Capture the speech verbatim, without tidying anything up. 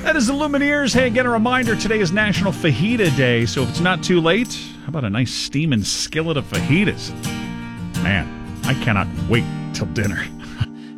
That is the Lumineers. Hey, again, a reminder, today is National Fajita Day, so if it's not too late, how about a nice steaming skillet of fajitas? Man, I cannot wait till dinner.